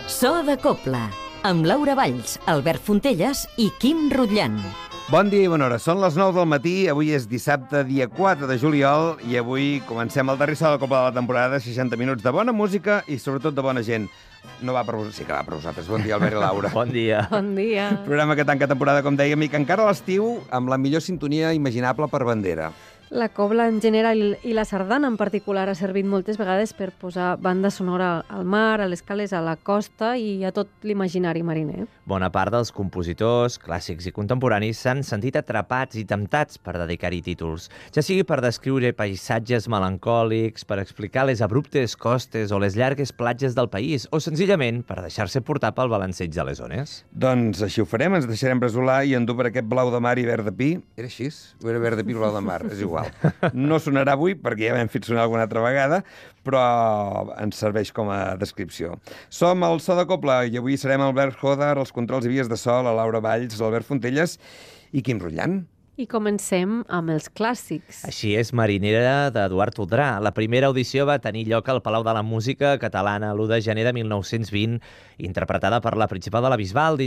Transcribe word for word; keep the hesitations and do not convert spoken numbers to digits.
So de Cobla, amb Laura Valls, Albert Fontelles i Quim Rutllant. Bon dia i bona hora. Són les nou del matí, avui és dissabte, dia quatre de juliol, i avui comencem el darrer So de Cobla de la temporada, seixanta minuts de bona música i sobretot de bona gent. No va per vosaltres, sí que va per vosaltres. Bon dia, Albert i Laura. Bon dia. Bon dia. Programa que tanca temporada, com dèiem, i que encara a l'estiu amb la millor sintonia imaginable per bandera. La cobla en general i la sardana en particular ha servit moltes vegades per posar banda sonora al mar, a les cales, a la costa i a tot l'imaginari mariner. Bona part dels compositors, clàssics i contemporanis s'han sentit atrapats i temptats per dedicar-hi títols, ja sigui per descriure paisatges melancòlics, per explicar les abruptes costes o les llargues platges del país, o senzillament per deixar-se portar pel balanceig de les ones. Doncs així ho farem, ens deixarem bresolar i endur per aquest blau de mar i verd de pi. Era així? O era verd de pi i blau de mar? És igual. No sonarà avui perquè ja hem fet sonar alguna altra vegada, però ens serveix com a descripció. Som al So de Cobla i avui serem Albert Joder, els controls i vies de so, la Laura Valls, l'Albert Fontelles i Quim Rutllant. I comencem amb els clàssics. Així és, Marinera, d'Eduard Toldrà. La primera audició va tenir lloc al Palau de la Música Catalana l'u de gener de mil nou-cents vint, interpretada per la Principal de la Bisbal